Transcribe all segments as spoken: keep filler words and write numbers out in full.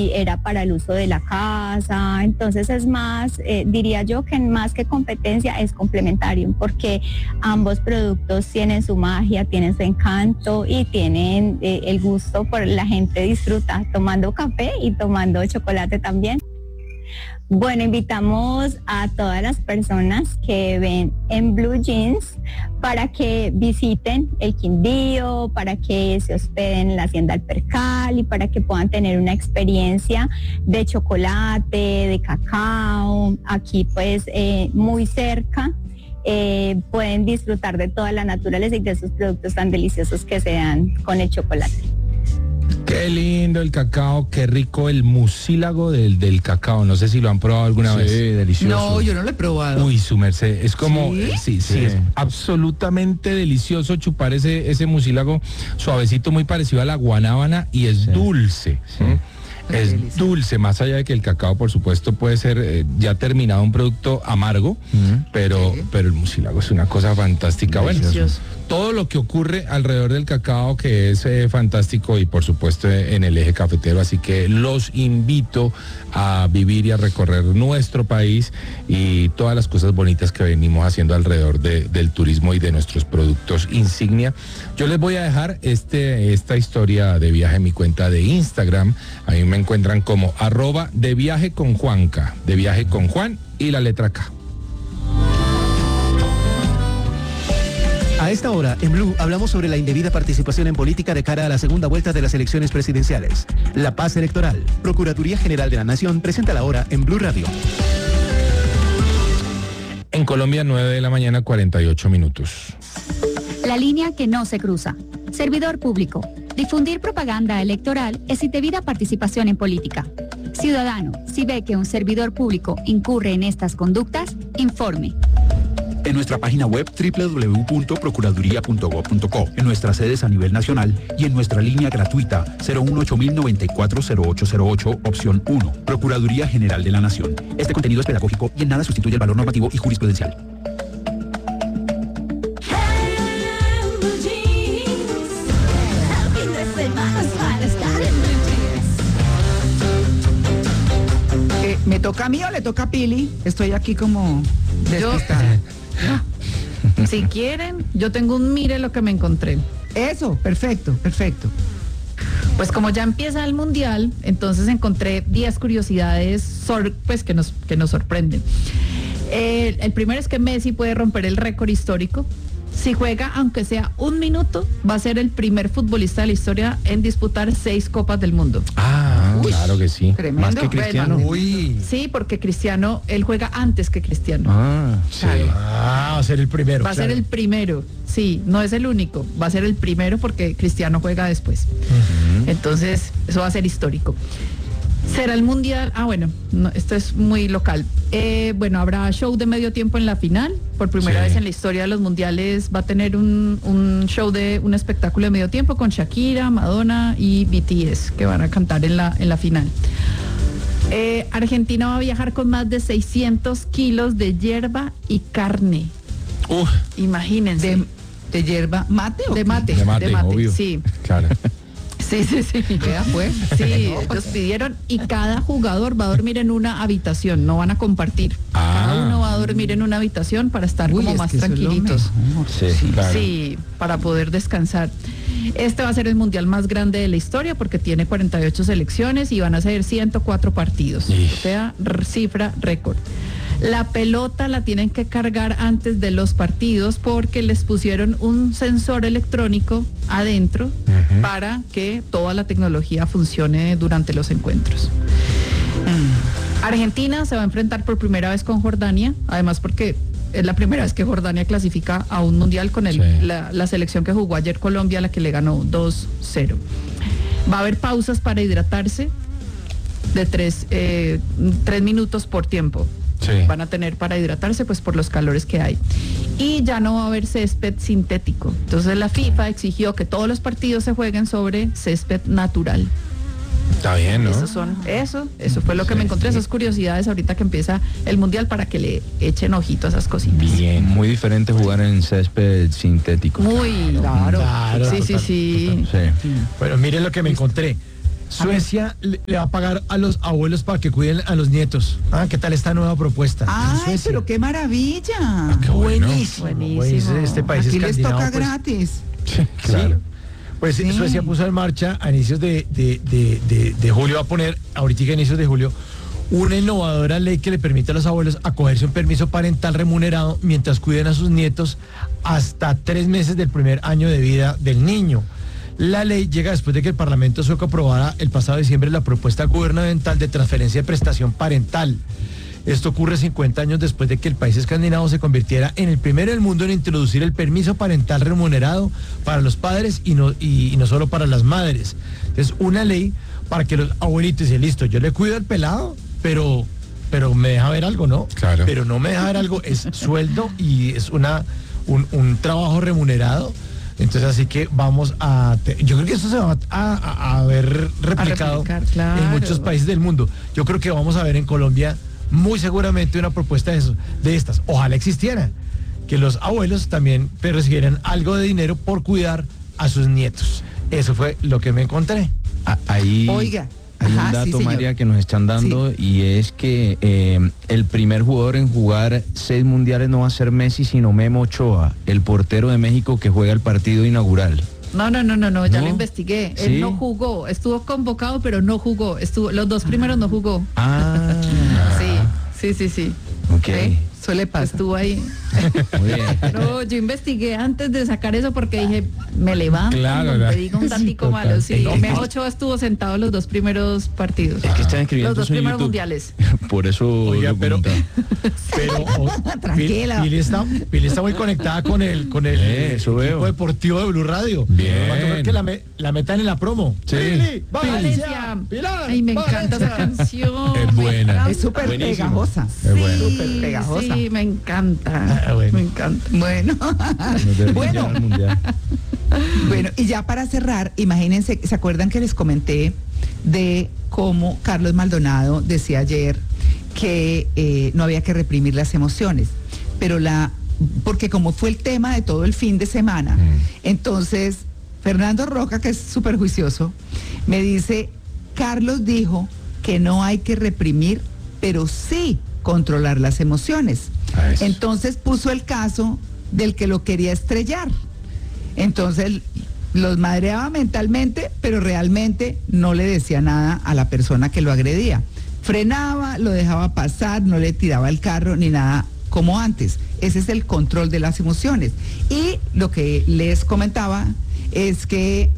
era para el uso de la casa, entonces es más, eh, diría yo que más que competencia es complementario, porque ambos productos tienen su magia, tienen su encanto y tienen eh, el gusto por la gente disfruta tomando café y tomando chocolate también. Bueno, invitamos a todas las personas que ven en Blue Jeans para que visiten el Quindío, para que se hospeden en la Hacienda El Percal y para que puedan tener una experiencia de chocolate, de cacao, aquí pues eh, muy cerca. Eh, pueden disfrutar de toda la naturaleza y de esos productos tan deliciosos que se dan con el chocolate. Qué lindo el cacao, qué rico el mucílago del, del cacao. No sé si lo han probado alguna sí, vez. Sí, delicioso. No, yo no lo he probado. Uy, su merced, es como, ¿Sí? Eh, sí, sí, Sí. es absolutamente delicioso chupar ese, ese mucílago suavecito, muy parecido a la guanábana y es Sí. dulce. Sí. Es Delicia. dulce, más allá de que el cacao, por supuesto, puede ser eh, ya terminado un producto amargo, Mm. pero, Sí. pero el mucílago es una cosa fantástica. Bueno, Delicioso. todo lo que ocurre alrededor del cacao que es eh, fantástico y por supuesto eh, en el eje cafetero, así que los invito a vivir y a recorrer nuestro país y todas las cosas bonitas que venimos haciendo alrededor de, del turismo y de nuestros productos insignia. Yo les voy a dejar este, esta historia de viaje en mi cuenta de Instagram. A mí me encuentran como arroba de viaje con Juanca, de viaje con Juan y la letra K. A esta hora, en Blue, hablamos sobre la indebida participación en política de cara a la segunda vuelta de las elecciones presidenciales. La paz electoral. Procuraduría General de la Nación presenta la hora en Blue Radio. En Colombia, nueve de la mañana, cuarenta y ocho minutos. La línea que no se cruza. Servidor público. Difundir propaganda electoral es indebida participación en política. Ciudadano, si ve que un servidor público incurre en estas conductas, informe. En nuestra página web doble u doble u doble u punto procuraduría punto gob punto co, en nuestras sedes a nivel nacional y en nuestra línea gratuita cero uno ocho mil noventa y cuatro cero ocho cero ocho, opción uno, Procuraduría General de la Nación. Este contenido es pedagógico y en nada sustituye el valor normativo y jurisprudencial. Eh, ¿Me toca a mí o le toca a Pili? Estoy aquí como despistada. Si quieren, yo tengo un mire lo que me encontré. Eso, perfecto, perfecto. Pues como ya empieza el mundial, entonces encontré diez curiosidades sor- pues que nos, que nos sorprenden. Eh, el primero es que Messi puede romper el récord histórico. Si juega, aunque sea un minuto, va a ser el primer futbolista de la historia en disputar seis Copas del Mundo. Ah, Uy, claro que sí. Tremendo. Más que Cristiano. Bueno, Uy. Sí, porque Cristiano, él juega antes que Cristiano. Ah, Sí. ah, va a ser el primero. Va a ser el primero, sí, no es el único, va a ser el primero porque Cristiano juega después. Entonces, eso va a ser histórico. Será el mundial, ah bueno, no, esto es muy local. Eh, bueno, habrá show de medio tiempo en la final. Por primera Sí. vez en la historia de los mundiales va a tener un, un show de un espectáculo de medio tiempo con Shakira, Madonna y B T S que van a cantar en la, en la final. Eh, Argentina va a viajar con más de seiscientos kilos de hierba y carne. Uf, Imagínense. de, de hierba mate o De qué? mate, de mate, obvio. sí. Claro. Sí, sí, sí. Vea, pues. Sí, ellos pidieron y cada jugador va a dormir en una habitación, no van a compartir. Ah. Cada uno va a dormir en una habitación para estar Uy, como es más que eso es lo tranquilitos. mejor. Sí, claro. Sí, para poder descansar. Este va a ser el mundial más grande de la historia porque tiene cuarenta y ocho selecciones y van a ser ciento cuatro partidos. Ish. O sea, r- cifra récord. La pelota la tienen que cargar antes de los partidos porque les pusieron un sensor electrónico adentro Ujú. para que toda la tecnología funcione durante los encuentros. Mm. Argentina se va a enfrentar por primera vez con Jordania, además porque es la primera vez que Jordania clasifica a un mundial con el, Sí. la, la selección que jugó ayer Colombia, la que le ganó dos cero. Va a haber pausas para hidratarse de tres, eh, tres minutos por tiempo. Sí. Van a tener para hidratarse pues por los calores que hay. Y ya no va a haber césped sintético. Entonces la FIFA exigió que todos los partidos se jueguen sobre césped natural. Está bien, ¿no? Eso son, eso, eso fue lo que me encontré, esas curiosidades ahorita que empieza el mundial para que le echen ojito a esas cositas. Bien. Muy diferente jugar en césped sintético. Muy claro. Claro, sí, sí, total, sí. Sí. Bueno, miren lo que me encontré. Suecia le, le va a pagar a los abuelos para que cuiden a los nietos. Ah, ¿qué tal esta nueva propuesta? Ay, pero qué maravilla. Ah, qué bueno. Buenísimo. Buenísimo. Pues, este país Aquí les escandinavo, toca pues, gratis. Claro. Sí. Pues Sí. Suecia puso en marcha a inicios de, de, de, de, de julio, va a poner, ahorita a inicios de julio, una innovadora ley que le permite a los abuelos acogerse un permiso parental remunerado mientras cuiden a sus nietos hasta tres meses del primer año de vida del niño. La ley llega después de que el Parlamento sueco aprobara el pasado diciembre la propuesta gubernamental de transferencia de prestación parental. Esto ocurre cincuenta años después de que el país escandinavo se convirtiera en el primero del mundo en introducir el permiso parental remunerado para los padres y no, y, y no solo para las madres. Es una ley para que los abuelitos dicen, listo, yo le cuido al pelado, pero, pero me deja ver algo, ¿no? Claro. Pero no me deja ver algo, es sueldo y es una, un, un trabajo remunerado. Entonces así que vamos a, te- yo creo que eso se va a, a- a ver replicado replicar, claro. en muchos países del mundo. Yo creo que vamos a ver en Colombia muy seguramente una propuesta de, eso, de estas. Ojalá existiera, que los abuelos también recibieran algo de dinero por cuidar a sus nietos. Eso fue lo que me encontré. A- Ahí Oiga. hay Ajá, un dato, sí, señor. María, que nos están dando y es que eh, el primer jugador en jugar seis mundiales no va a ser Messi, sino Memo Ochoa, el portero de México que juega el partido inaugural. No, no, no, no, no, ya ¿No? lo investigué. ¿Sí? Él no jugó, estuvo convocado, pero no jugó. Estuvo, los dos primeros no jugó. Ah, Sí, sí, sí, sí. ok. ¿Eh? Suele pasar. Estuvo ahí. Muy bien. No, yo investigué antes de sacar eso porque dije, me levanto, Claro, no la- te digo un datico total. malo. Sí, Es que- Memo Ochoa estuvo sentado los dos primeros partidos. Es que están escribiendo Los dos eso en primeros YouTube. mundiales. Por eso Oiga, lo pero, preguntaba. pero o- Tranquila. Pili está, Pili está muy conectada con el, con el Eh, eso equipo veo. deportivo de Blue Radio. Bien. Va a tocar que la, me- la metan en la promo. Sí. Pili, Valencia. Valencia, Pilar, Ay, me encanta esa Valencia. canción. Es me buena. encanta. Es súper Buenísimo. pegajosa. Es bueno. Súper pegajosa. Sí, me encanta. Ah, bueno. Me encanta. Bueno. Nos deben Bueno. llevar al mundial. Bueno, y ya para cerrar, imagínense, ¿se acuerdan que les comenté de cómo Carlos Maldonado decía ayer que eh, no había que reprimir las emociones? Pero la, porque como fue el tema de todo el fin de semana, Mm. entonces Fernando Roca, que es súper juicioso, me dice, Carlos dijo que no hay que reprimir, pero sí controlar las emociones. Ah, eso. Entonces puso el caso del que lo quería estrellar. Entonces los madreaba mentalmente, pero realmente no le decía nada a la persona que lo agredía. Frenaba, lo dejaba pasar, no le tiraba el carro ni nada como antes. Ese es el control de las emociones. Y lo que les comentaba es que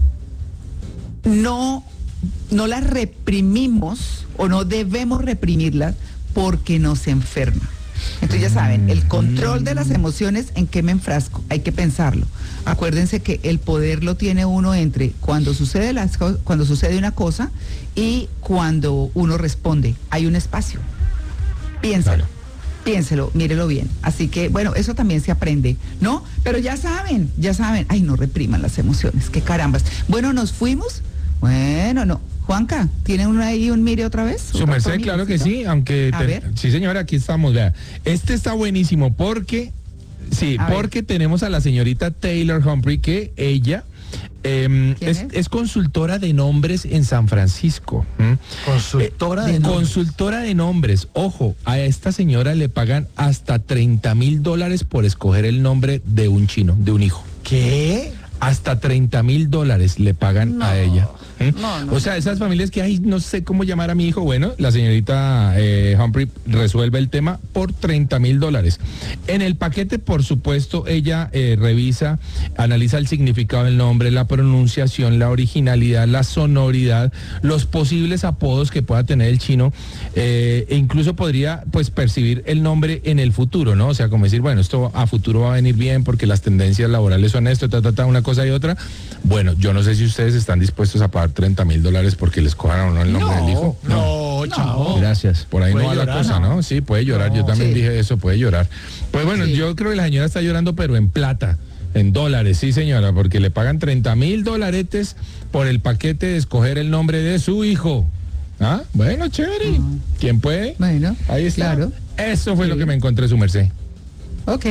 no, no las reprimimos o no debemos reprimirlas porque nos enferma. Entonces ya saben, el control de las emociones, ¿en qué me enfrasco? Hay que pensarlo. Acuérdense que el poder lo tiene uno entre cuando sucede, las co- cuando sucede una cosa y cuando uno responde. Hay un espacio. Piénselo. Claro. Piénselo, mírelo bien. Así que, bueno, eso también se aprende, ¿no? Pero ya saben, ya saben. Ay, no repriman las emociones, qué carambas. Bueno, ¿nos fuimos? Bueno, no. Juanca, ¿tiene uno ahí un mire otra vez? Su ¿Un merced, doctor claro que Mirecito? sí, aunque A te- ver. sí señora, aquí estamos, vea. Este está buenísimo porque sí, A ver. porque tenemos a la señorita Taylor Humphrey, que ella em, ¿Quién es, es? es consultora de nombres en San Francisco. ¿m? Consultora Eh, de nombres. Consultora de nombres. Ojo, a esta señora le pagan hasta treinta mil dólares por escoger el nombre de un chino, de un hijo. ¿Qué? Hasta treinta mil dólares le pagan No, a ella. ¿eh? no, no. O sea, esas familias que, ay, no sé cómo llamar a mi hijo. Bueno, la señorita eh, Humphrey resuelve el tema por treinta mil dólares. En el paquete, por supuesto, ella eh, revisa, analiza el significado del nombre, la pronunciación, la originalidad, la sonoridad, los posibles apodos que pueda tener el chino, eh, e incluso podría, pues, percibir el nombre en el futuro, ¿no? O sea, como decir, bueno, esto a futuro va a venir bien porque las tendencias laborales son esto, ta, ta, ta, una cosa y otra. Bueno, yo no sé si ustedes están dispuestos a pagar treinta mil dólares porque les cojan o no el nombre del hijo. No, chao. Gracias. Por ahí no Puede va la llorar, cosa, ¿no? ¿no? Sí, puede llorar. No, yo también sí. dije eso, puede llorar. Pues bueno, Sí. yo creo que la señora está llorando, pero en plata, en dólares, sí señora, porque le pagan treinta mil dolaretes por el paquete de escoger el nombre de su hijo. Ah, bueno, chévere. ¿Quién puede? Bueno, Ahí está. claro. Eso fue lo que me encontré, su merced. Ok.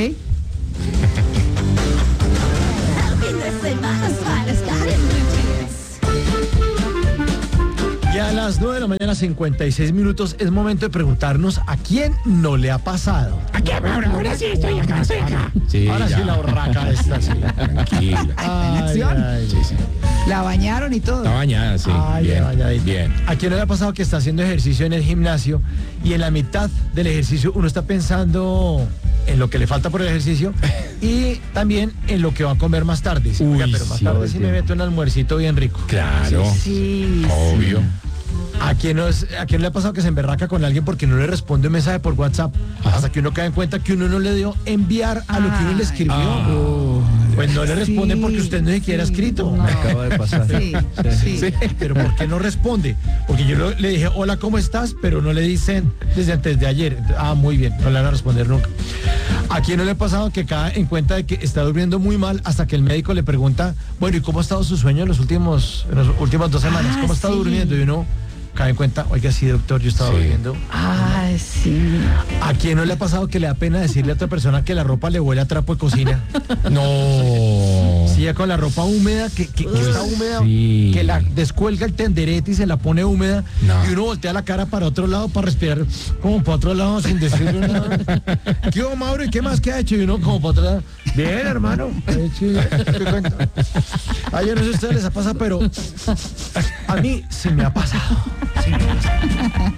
A las nueve de la mañana, cincuenta y seis minutos, es momento de preguntarnos a quién no le ha pasado. ¿A quién? Ahora, ahora sí estoy acá, estoy acá. Sí, ahora ya. sí la borraca esta, sí. Tranquila. Ay, acción? ay. Sí, sí. La bañaron y todo. Está bañada, sí. Ay, bien, bañadita. bien. ¿A quién no le ha pasado que está haciendo ejercicio en el gimnasio y en la mitad del ejercicio uno está pensando en lo que le falta por el ejercicio y también en lo que va a comer más tarde? Dice, Uy, "Oiga, pero más sí, tarde sí me meto un almuercito bien rico". Claro. Sí, Obvio. ¿A quién, no es- ¿A quién le ha pasado que se emberraca con alguien porque no le responde un mensaje por WhatsApp? Ajá. Hasta que uno cae en cuenta que uno no le dio enviar a lo que uno le escribió. Ah. Pues no le responden Sí, porque usted no siquiera ha sí, escrito. no. Me acaba de pasar. Sí, sí. Sí, pero ¿por qué no responde? Porque yo lo- le dije, hola, ¿cómo estás? Pero no le dicen desde antes de ayer. Ah, muy bien, no le van a responder nunca. ¿A quién no le ha pasado que cae en cuenta de que está durmiendo muy mal hasta que el médico le pregunta, bueno, ¿y cómo ha estado su sueño en los últimos, en las últimas dos semanas? Ah, ¿Cómo ha estado sí. durmiendo? Y uno cae en cuenta, oiga, sí, doctor, yo estaba Sí. durmiendo. Ay, sí. ¿A quién no le ha pasado que le da pena decirle a otra persona que la ropa le huele a trapo de cocina? No. Sí, ya con la ropa húmeda, que, que- que está húmeda, Sí. que la descuelga el tenderete y se la pone húmeda, No. y uno voltea la cara para otro lado para respirar, como para otro lado sin decirle nada. ¿Qué hubo, Mauro? ¿Y qué más que ha hecho? Y uno como para otro lado. Bien, hermano. Ay, sí, te cuento. A yo no sé si a ustedes les ha pasado, pero a mí se me ha pasado. Sí me ha pasado.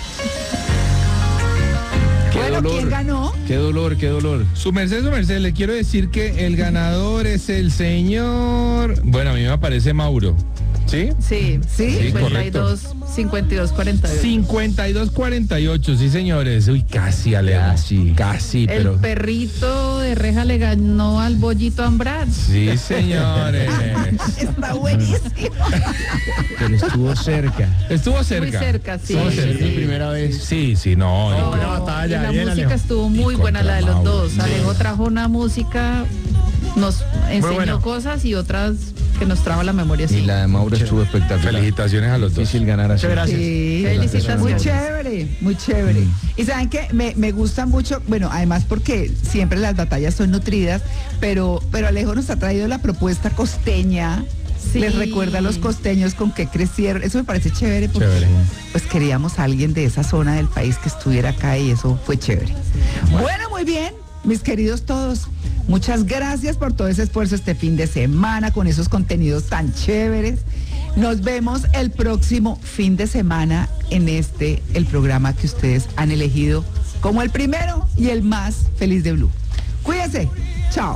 Qué Bueno, dolor. ¿quién ganó? Qué dolor, qué dolor. Su merced, su merced, le quiero decir que el ganador es el señor. Bueno, a mí me aparece Mauro. ¿Sí? Sí, Sí, cincuenta y dos, cincuenta y dos, cuarenta y ocho. cincuenta y dos cuarenta y ocho, sí señores. Uy, casi Alejo. Casi. Casi, El pero. perrito de reja le ganó al bollito Ambrat. Sí, señores. Está buenísimo. Pero estuvo cerca. Estuvo cerca. Muy cerca, sí. Estuvo Es cerca. mi primera vez. Sí, sí, no. No, no. buena batalla, y la bien, música Alejo. estuvo muy Y buena, la de los contra dos. Mauro, sí. Alejo trajo una música, nos enseñó buena. cosas y otras que nos trajo a la memoria. Y Sí. la de Mauro estuvo espectacular. Felicitaciones a los dos. Difícil ganar así. Muchas gracias. Sí. Felicitaciones. Muy chévere, muy chévere. Y saben que me, me gusta mucho, bueno, además porque siempre las batallas son nutridas, pero, pero Alejo nos ha traído la propuesta costeña. Sí. Les recuerda a los costeños con qué crecieron. Eso me parece chévere porque Chévere. pues queríamos a alguien de esa zona del país que estuviera acá y eso fue chévere. Bueno, muy bien, mis queridos todos. Muchas gracias por todo ese esfuerzo este fin de semana con esos contenidos tan chéveres. Nos vemos el próximo fin de semana en este, el programa que ustedes han elegido como el primero y el más feliz de Blue. Cuídense. Chao.